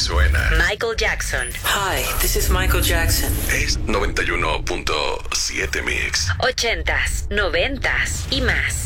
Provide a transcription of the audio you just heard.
suena. Michael Jackson. Hi, this is Michael Jackson. Es 91.7 Mix. 80s, 90s y más.